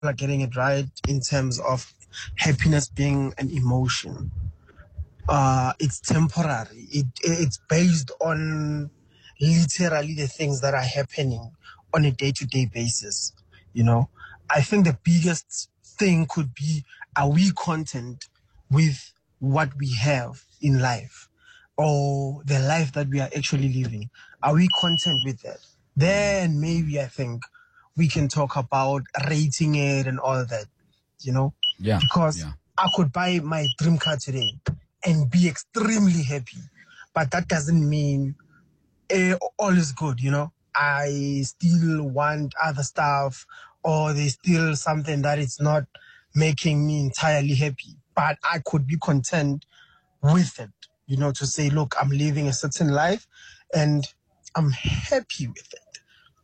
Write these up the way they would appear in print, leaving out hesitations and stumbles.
are getting it right in terms of happiness being an emotion. It's temporary. It's based on literally the things that are happening on a day-to-day basis. You know, I think the biggest thing could be, are we content with what we have in life, or the life that we are actually living? Are we content with that? Then maybe I think we can talk about rating it and all that, you know? Yeah. Because I could buy my dream car today and be extremely happy, but that doesn't mean all is good, you know? I still want other stuff, or there's still something that it's not making me entirely happy, but I could be content with it, you know, to say, look, I'm living a certain life and I'm happy with it.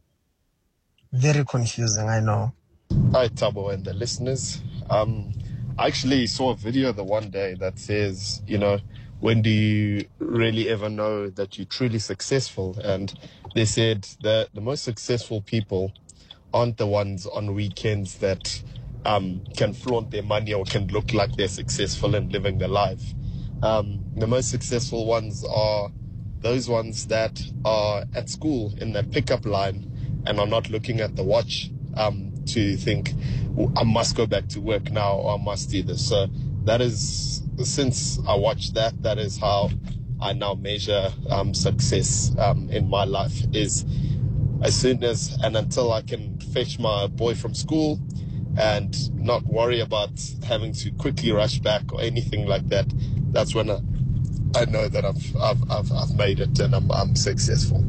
Very confusing, I know. Hi, Tabo and the listeners. I actually saw a video the one day that says, you know, when do you really ever know that you're truly successful? And they said that the most successful people aren't the ones on weekends that can flaunt their money or can look like they're successful and living their life. The most successful ones are those ones that are at school in the pickup line and are not looking at the watch to think, I must go back to work now, or I must do this. So that is, since I watched that, that is how I now measure success in my life, is as soon as and until I can fetch my boy from school and not worry about having to quickly rush back or anything like that. That's when I know that I've made it and I'm successful.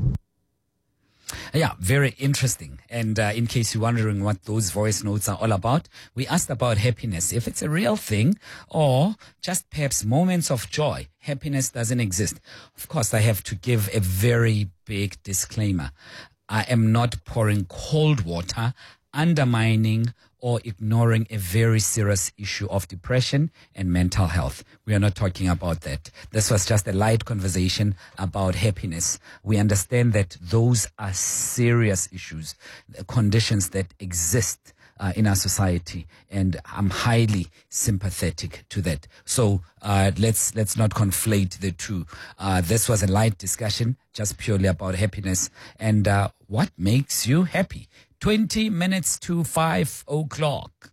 Yeah, very interesting. And in case you're wondering what those voice notes are all about, we asked about happiness. If it's a real thing or just perhaps moments of joy, happiness doesn't exist. Of course, I have to give a very big disclaimer. I am not pouring cold water, undermining or ignoring a very serious issue of depression and mental health. We are not talking about that. This was just a light conversation about happiness. We understand that those are serious issues, conditions that exist in our society, and I'm highly sympathetic to that. So let's not conflate the two. This was a light discussion, just purely about happiness and what makes you happy. 20 minutes to 5 o'clock.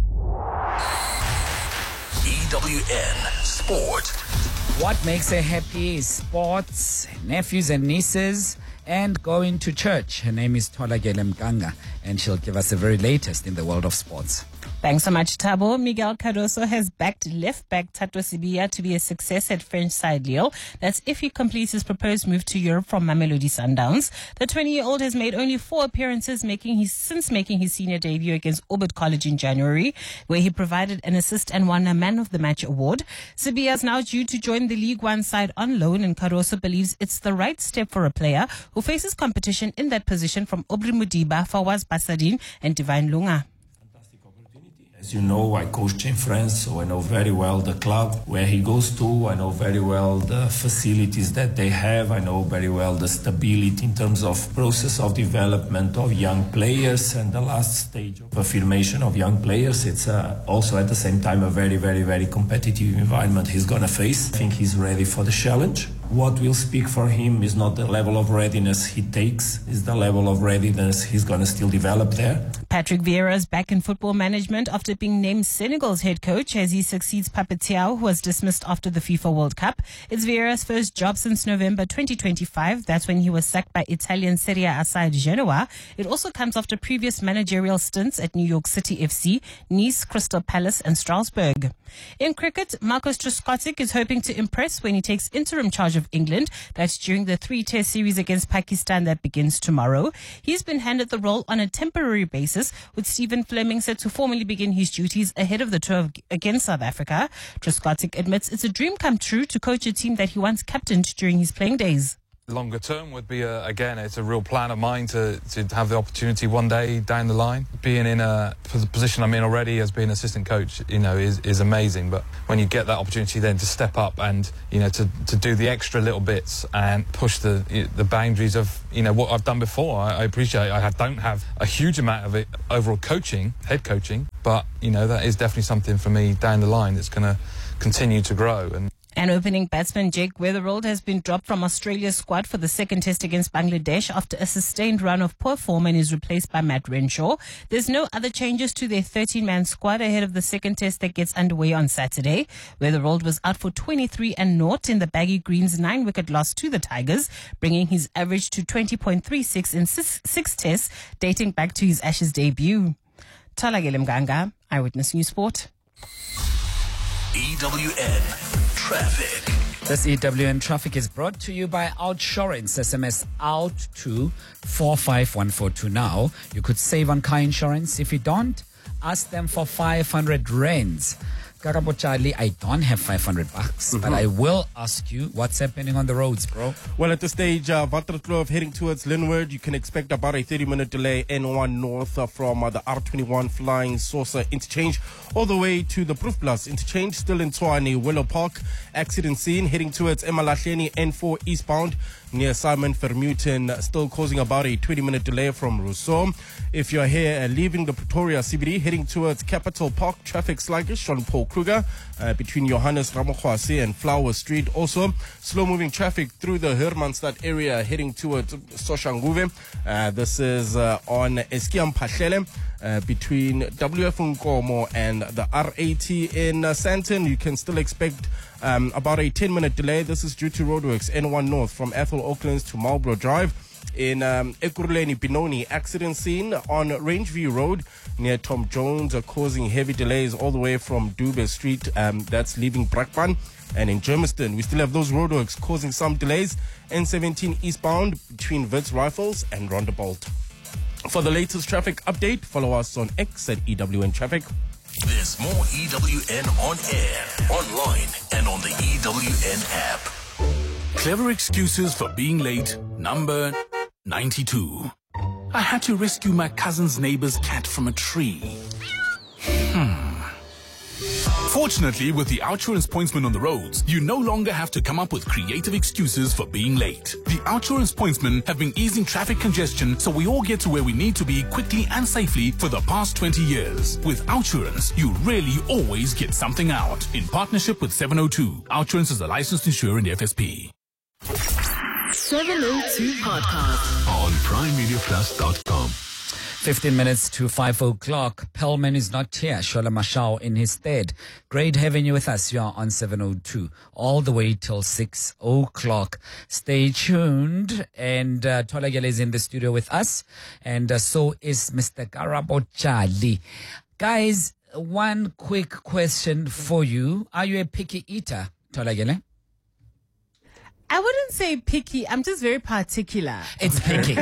EWN Sport. What makes her happy is sports, nephews and nieces, and going to church. Her name is Tholakele Mganga, and she'll give us the very latest in the world of sports. Thanks so much, Tabo. Miguel Cardoso has backed left-back Tato Sibiya to be a success at French side Lille. That's if he completes his proposed move to Europe from Mamelodi Sundowns. The 20-year-old has made only 4 appearances since making his senior debut against Orbit College in January, where he provided an assist and won a Man of the Match award. Sibiya is now due to join the League One side on loan, and Cardoso believes it's the right step for a player who faces competition in that position from Obri Mudiba, Fawaz Basadin, and Divine Lunga. As you know, I coached in France, so I know very well the club where he goes to. I know very well the facilities that they have. I know very well the stability in terms of process of development of young players and the last stage of affirmation of young players. It's also at the same time a very, very, very competitive environment he's going to face. I think he's ready for the challenge. What will speak for him is not the level of readiness he takes, is the level of readiness he's going to still develop there. Patrick Vieira is back in football management after being named Senegal's head coach as he succeeds Pape Thiaw, who was dismissed after the FIFA World Cup. It's Vieira's first job since November 2025. That's when he was sacked by Italian Serie A side Genoa. It also comes after previous managerial stints at New York City FC, Nice, Crystal Palace and Strasbourg. In cricket, Marcus Trescothick is hoping to impress when he takes interim charge of England. That's during the 3-test series against Pakistan that begins tomorrow. He's been handed the role on a temporary basis, with Stephen Fleming set to formally begin his duties ahead of the tour against South Africa. Trescothick admits it's a dream come true to coach a team that he once captained during his playing days. Longer term would be, again, it's a real plan of mine to have the opportunity one day down the line. Being in the position I'm in already as being assistant coach, is amazing. But when you get that opportunity then to step up and, to do the extra little bits and push the boundaries of, what I've done before, I appreciate I don't have a huge amount of it overall coaching, head coaching, but, that is definitely something for me down the line that's going to continue to grow. And opening batsman Jake Weatherald has been dropped from Australia's squad for the second test against Bangladesh after a sustained run of poor form and is replaced by Matt Renshaw. There's no other changes to their 13-man squad ahead of the second test that gets underway on Saturday. Weatherald was out for 23 and naught in the Baggy Greens' 9-wicket loss to the Tigers, bringing his average to 20.36 in six tests dating back to his Ashes debut. Thalagele Mganga, Eyewitness News Sport. EWN Traffic. This EWN Traffic is brought to you by Outsurance. SMS out to 45142 now. You could save on car insurance. If you don't, ask them for 500 rands. Karabo Charlie, I don't have 500 bucks, but I will ask you what's happening on the roads, bro. Well, at this stage, Waterkloof heading towards Linwood, you can expect about a 30-minute delay N1 north from the R21 Flying Saucer interchange all the way to the Proefplaas interchange, still in Tshwane, Willow Park. Accident scene heading towards Emalahleni N4 eastbound near Simon Vermeulen, still causing about a 20-minute delay from Rousseau. If you're here leaving the Pretoria CBD, heading towards Capital Park, traffic sluggish on Paul Kruger between Johannes Ramokwasi and Flower Street. Also, slow-moving traffic through the Hermanstad area heading towards Soshanguve. This is on Eskiam Pahlele between WF Nkomo and the R80 in Sandton. You can still expect about a 10-minute delay. This is due to roadworks N1 North from Ethel Oaklands to Marlborough Drive. In Ekurhuleni Benoni, accident scene on Rangeview Road near Tom Jones, causing heavy delays all the way from Dube Street. That's leaving Brakpan. And in Germiston, we still have those roadworks causing some delays. N17 eastbound between Wits Rifles and Rondebolt. For the latest traffic update, follow us on X at EWN Traffic. There's more EWN on air, online, and on the EWN app. Clever excuses for being late, number 92. I had to rescue my cousin's neighbor's cat from a tree. Fortunately, with the Outsurance pointsman on the roads, you no longer have to come up with creative excuses for being late. The Outsurance pointsmen have been easing traffic congestion so we all get to where we need to be quickly and safely for the past 20 years. With Outsurance, you really always get something out. In partnership with 702, Outsurance is a licensed insurer in the FSP. 702 Podcast On PrimeMediaPlus.com. 15 minutes to 5 o'clock. Pellman is not here. Shola Mashao in his stead. Great having you with us. You are on 702 all the way till 6 o'clock. Stay tuned. And Thalagele is in the studio with us. And so is Mr. Karabo Charlie. Guys, one quick question for you. Are you a picky eater, Thalagele? I wouldn't say picky. I'm just very particular. It's picky.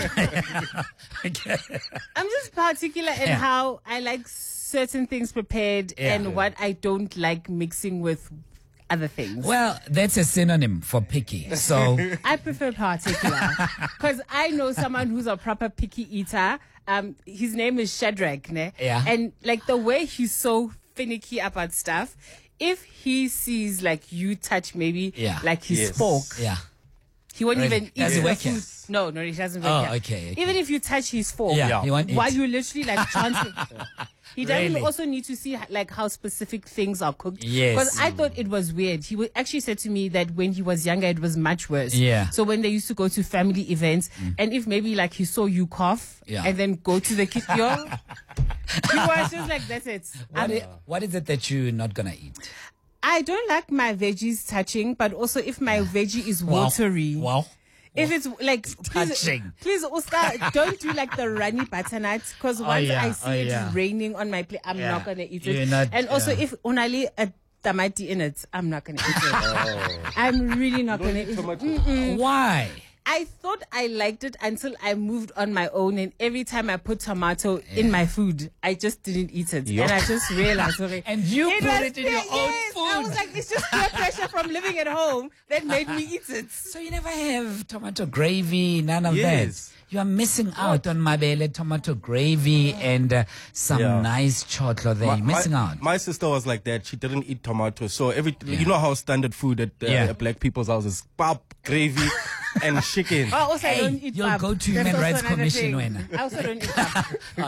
I'm just particular in how I like certain things prepared and what I don't like mixing with other things. Well, that's a synonym for picky. So I prefer particular because I know someone who's a proper picky eater. His name is Shadrach, ne? Yeah. And like the way he's so finicky about stuff. If he sees like you touch maybe like his fork, he won't even eat the food. No, he doesn't work here. Okay. Even if you touch his fork, he won't eat. while you literally like chancing. He doesn't also need to see like how specific things are cooked. Yes. Because I thought it was weird. He actually said to me that when he was younger, it was much worse. Yeah. So when they used to go to family events, and if maybe like he saw you cough and then go to the kitchen, he was just like, that's it. What is it that you're not going to eat? I don't like my veggies touching, but also if my veggie is watery. Wow. If it's like touching. Please, Oscar, don't do like the runny butternut because once I see it raining on my plate, I'm not gonna eat it. And also, if only a tamati in it, I'm not gonna eat it. I'm really not gonna eat it. Why? I thought I liked it until I moved on my own, and every time I put tomato in my food, I just didn't eat it. Yup. And I just realized, okay, And you put was it in your peer- own yes, food. I was like, it's just peer pressure from living at home that made me eat it. So you never have tomato gravy, none of Yes. that. You are missing out on mabele tomato gravy and some Yeah. nice chotlo there. You're missing out. My sister was like that. She didn't eat tomatoes. So you know how standard food at Yeah. black people's houses, pap, gravy, and chicken. Oh, also, I Hey, don't eat you'll pap. go to That's Human also Rights another Commission, thing. wena. I also don't eat pap.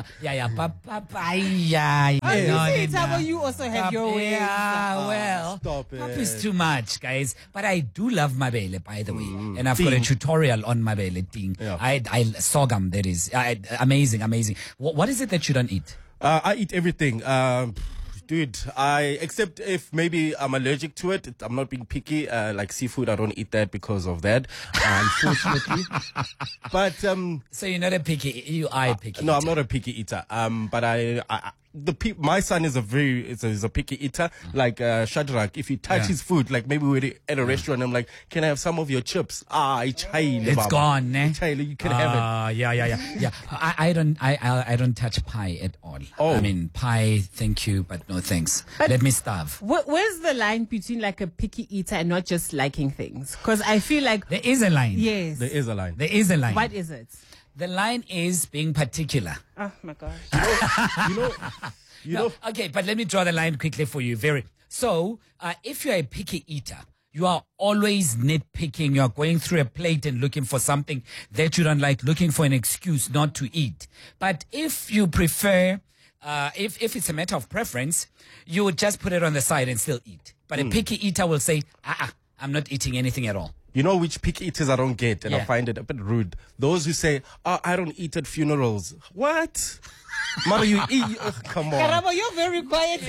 Yeah. You see, Tabo, you also have your ways. Yeah, well, Stop pap it. is too much, guys. But I do love mabele, by the way, and I've got a Ting. tutorial on mabele thing. Yeah. I sorghum, that is amazing. What is it that you don't eat? I eat everything. Dude, except if maybe I'm allergic to it. I'm not being picky. Like seafood, I don't eat that because of that, unfortunately. But, So you're not a picky. You are a picky. no, I'm eater. not a picky eater. But my son is a picky eater. Like Shadrach, if he touches food, like maybe we're at a restaurant, I'm like, can I have some of your chips? It's gone, eh? You can have it. Yeah. I don't touch pie at all. Oh. I mean, pie, thank you, but no thanks. Let me starve. Where's the line between like a picky eater and not just liking things? Because I feel like, There is a line. yes. There is a line. There is a line. What is it? The line is being particular. Oh my gosh. You know, Okay, but let me draw the line quickly for you. So, if you're a picky eater, you are always nitpicking. You are going through a plate and looking for something that you don't like, looking for an excuse not to eat. But if you prefer, if it's a matter of preference, you would just put it on the side and still eat. But a picky eater will say, I'm not eating anything at all. You know which picky eaters I don't get, and I Yeah. find it a bit rude. Those who say, I don't eat at funerals. What? Mara, you eat. Come on. Karabo, you're very quiet.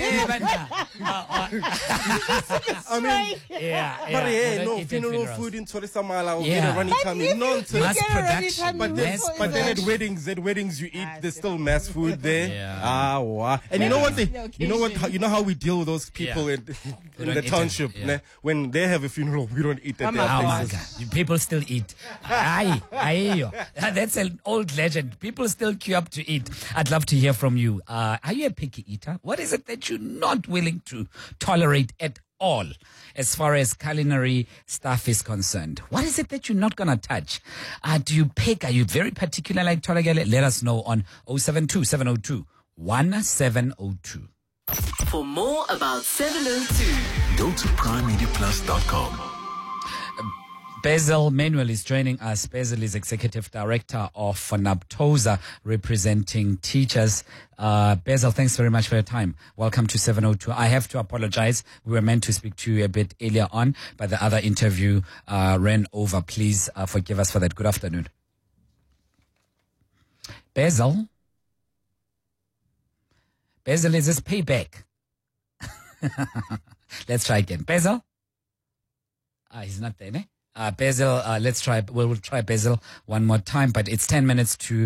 I mean, but yeah, no, funeral food in Torisamala or Yeah. get a running tummy. Nonsense. Mass get a runny production. tummy, But Mass then production. at weddings you eat, there's still mass food there. Yeah. Wow. And you know what? occasion. You know how we deal with those people Yeah. in We the don't eat township. it, yeah. Ne? When they have a funeral, we don't eat at their Oh my places. God! People still eat. Aye. That's an old legend. People still queue up to eat. I'd love to hear from you. Are you a picky eater? What is it that you're not willing to tolerate at all, as far as culinary stuff is concerned? What is it that you're not gonna touch? Do you pick? Are you very particular like Tolagele? Let us know on 072 702 1702. For more about 702, Go to primemediaplus.com. Basil Manuel is joining us. Basil is Executive Director of NAPTOSA, representing teachers. Basil, thanks very much for your time. Welcome to 702. I have to apologize. We were meant to speak to you a bit earlier on, but the other interview ran over. Please forgive us for that. Good afternoon. Basil? Basil, is this payback? Let's try again. Basil? He's not there, ne? Basil, let's try. We'll try Basil one more time, but it's 10 minutes to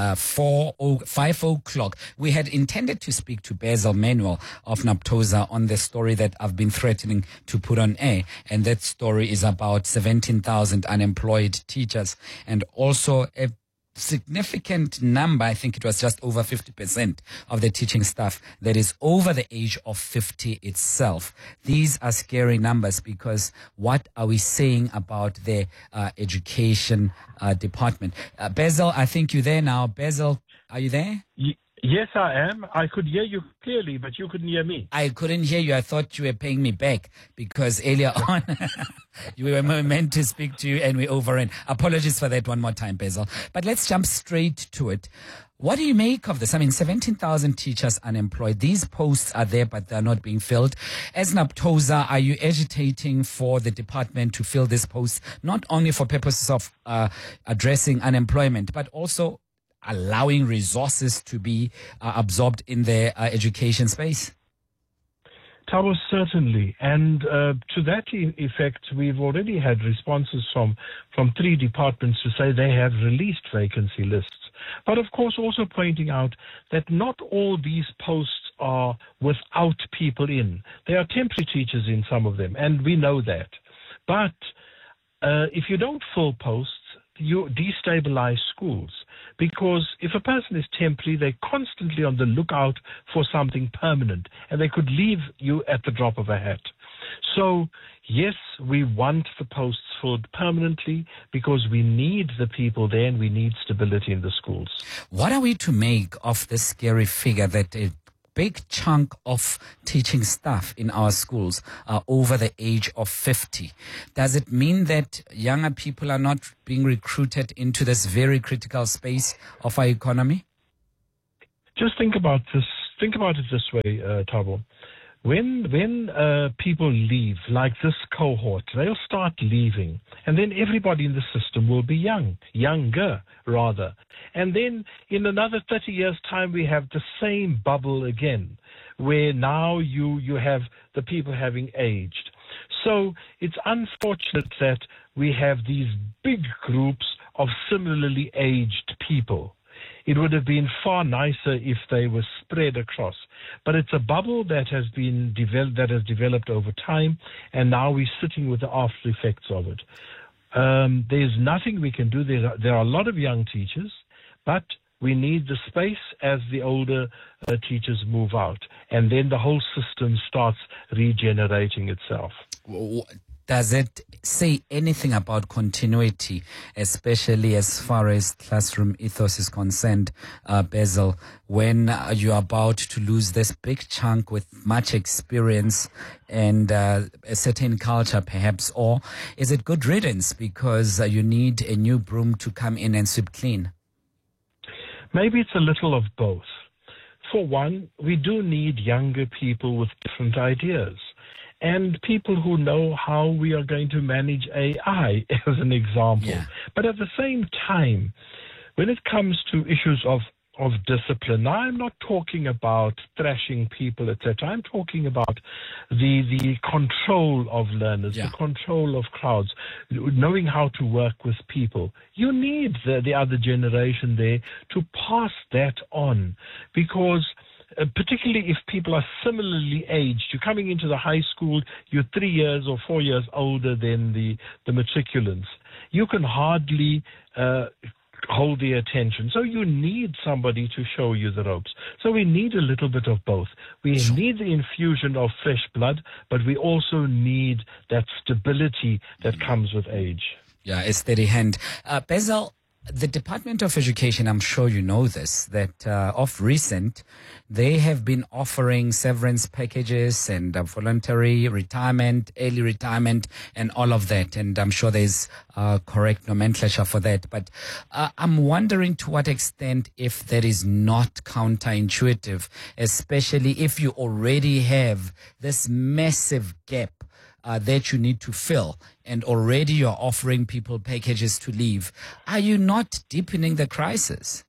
5 o'clock. We had intended to speak to Basil Manuel of NAPTOSA on the story that I've been threatening to put on air, and that story is about 17,000 unemployed teachers and also a significant number, I think it was just over 50% of the teaching staff that is over the age of 50 itself. These are scary numbers because what are we saying about the education department? Basil, I think you're there now. Basil, are you there? Yes, I am. I could hear you clearly, but you couldn't hear me. I couldn't hear you. I thought you were paying me back because earlier on you were meant to speak to you and we overran. Apologies for that one more time, Basil. But let's jump straight to it. What do you make of this? I mean, 17,000 teachers unemployed. These posts are there, but they're not being filled. As NAPTOSA, are you agitating for the department to fill these posts, not only for purposes of addressing unemployment, but also allowing resources to be absorbed in the education space? Tabo, certainly. And to that effect, we've already had responses from 3 departments to say they have released vacancy lists. But of course, also pointing out that not all these posts are without people in. There are temporary teachers in some of them, and we know that. But if you don't fill posts, you destabilize schools. Because if a person is temporary, they're constantly on the lookout for something permanent, and they could leave you at the drop of a hat. So, yes, we want the posts filled permanently because we need the people there and we need stability in the schools. What are we to make of this scary figure that a big chunk of teaching staff in our schools are over the age of 50? Does it mean that younger people are not being recruited into this very critical space of our economy? Just think about this. Think about it this way, Thabo. When people leave, like this cohort, they'll start leaving, and then everybody in the system will be younger rather. And then in another 30 years' time, we have the same bubble again, where now you have the people having aged. So it's unfortunate that we have these big groups of similarly aged people. It would have been far nicer if they were spread across. But it's a bubble that has been developed over time, and now we're sitting with the after effects of it. There's nothing we can do. There are a lot of young teachers, but we need the space as the older teachers move out, and then the whole system starts regenerating itself. Does it say anything about continuity, especially as far as classroom ethos is concerned, Basil, when you're about to lose this big chunk with much experience and a certain culture perhaps, or is it good riddance because you need a new broom to come in and sweep clean? Maybe it's a little of both. For one, we do need younger people with different ideas. And people who know how we are going to manage AI, as an example. Yeah. But at the same time, when it comes to issues of discipline, now I'm not talking about thrashing people, etc. I'm talking about the control of learners, the control of crowds, knowing how to work with people. You need the other generation there to pass that on, because particularly if people are similarly aged, you're coming into the high school, you're 3 years or 4 years older than the matriculants. You can hardly hold the attention. So you need somebody to show you the ropes. So we need a little bit of both. We need the infusion of fresh blood, but we also need that stability that comes with age. Yeah, a steady hand. Basil, the Department of Education, I'm sure you know this, that of recent, they have been offering severance packages and voluntary retirement, early retirement, and all of that. And I'm sure there's correct nomenclature for that. But I'm wondering to what extent if that is not counterintuitive, especially if you already have this massive gap that you need to fill, and already you're offering people packages to leave. Are you not deepening the crisis?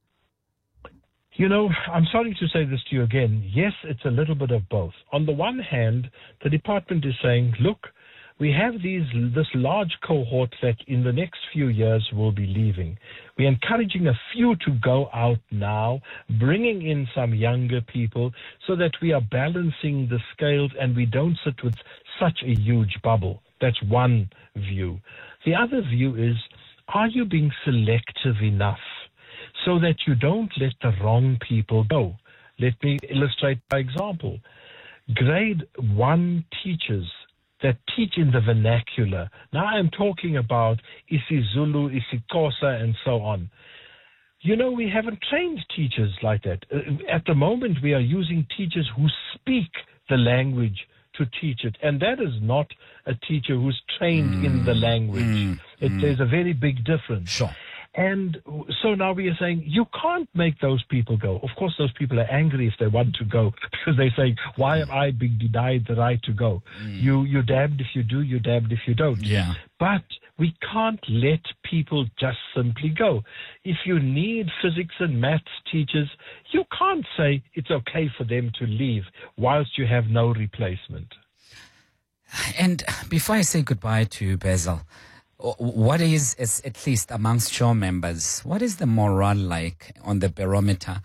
You know, I'm sorry to say this to you again. Yes, it's a little bit of both. On the one hand, the department is saying, look, we have this large cohort that in the next few years will be leaving. We're encouraging a few to go out now, bringing in some younger people so that we are balancing the scales and we don't sit with such a huge bubble. That's one view. The other view is, are you being selective enough so that you don't let the wrong people go? Let me illustrate by example. Grade 1 teachers that teach in the vernacular. Now I'm talking about isiZulu, isiXhosa, and so on. You know, we haven't trained teachers like that. At the moment, we are using teachers who speak the language to teach it. And that is not a teacher who's trained in the language. There's a very big difference. Sure. And so now we are saying, you can't make those people go. Of course, those people are angry if they want to go, because they say, why am I being denied the right to go? You're damned if you do, you're damned if you don't. Yeah. But we can't let people just simply go. If you need physics and maths teachers, you can't say it's okay for them to leave whilst you have no replacement. And before I say goodbye to Basil, What is at least amongst your members, what is the morale like on the barometer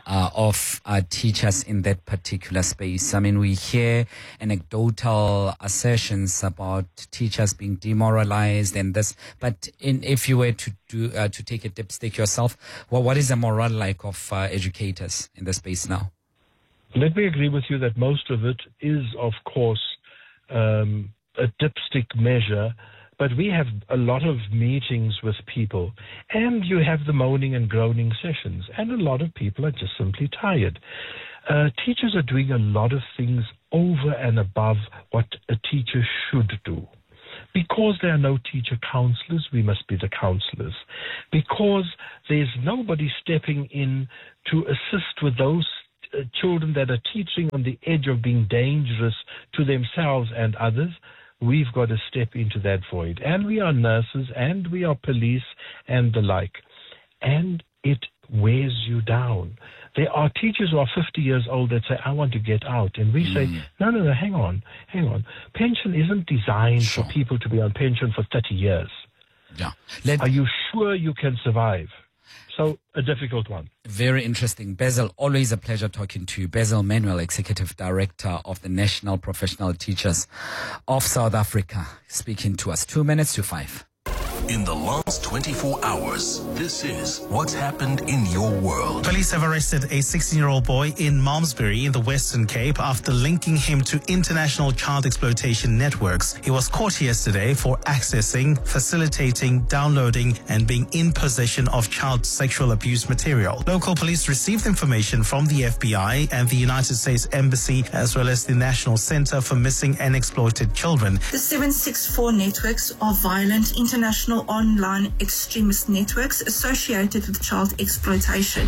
of teachers in that particular space? I mean, we hear anecdotal assertions about teachers being demoralized and this, but if you were to take a dipstick yourself, what is the morale like of educators in the space now? Let me agree with you that most of it is, of course, a dipstick measure. But we have a lot of meetings with people, and you have the moaning and groaning sessions, and a lot of people are just simply tired. Teachers are doing a lot of things over and above what a teacher should do. Because there are no teacher counselors, we must be the counselors. Because there's nobody stepping in to assist with those children that are teaching on the edge of being dangerous to themselves and others, we've got to step into that void. And we are nurses, and we are police, and the like. And it wears you down. There are teachers who are 50 years old that say, I want to get out. And we say, no, hang on. Pension isn't designed for people to be on pension for 30 years. Yeah. Are you sure you can survive? So, a difficult one. Very interesting. Basil, always a pleasure talking to you. Basil Manuel, Executive Director of the National Professional Teachers of South Africa, speaking to us. 2 minutes to 5. In the last 24 hours, this is what's happened in your world. Police have arrested a 16-year-old boy in Malmesbury in the Western Cape after linking him to international child exploitation networks. He was caught yesterday for accessing, facilitating, downloading, and being in possession of child sexual abuse material. Local police received information from the FBI and the United States Embassy, as well as the National Center for Missing and Exploited Children. The 764 networks are violent international online extremist networks associated with child exploitation.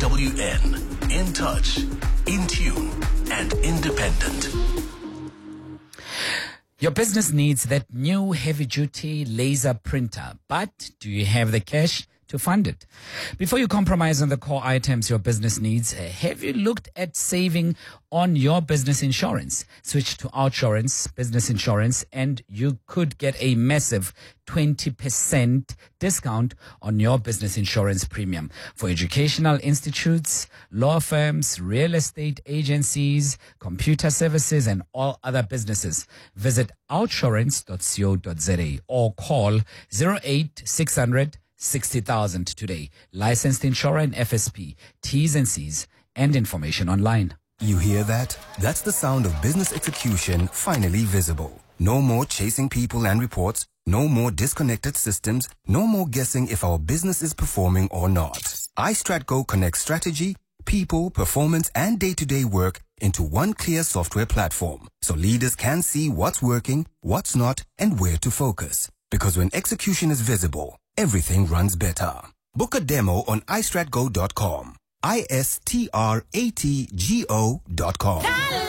EWN, in touch, in tune, and independent. Your business needs that new heavy-duty laser printer, but do you have the cash to fund it? Before you compromise on the core items your business needs, have you looked at saving on your business insurance? Switch to OUTsurance Business Insurance and you could get a massive 20% discount on your business insurance premium for educational institutes, law firms, real estate agencies, computer services, and all other businesses. Visit outsurance.co.za or call 08600 60,000 today. Licensed insurer and FSP. T's and C's and information online. You hear that? That's the sound of business execution finally visible. No more chasing people and reports. No more disconnected systems. No more guessing if our business is performing or not. iStratGo connects strategy, people, performance, and day-to-day work into one clear software platform, so leaders can see what's working, what's not, and where to focus. Because when execution is visible, everything runs better. Book a demo on istratgo.com. istratgo.com.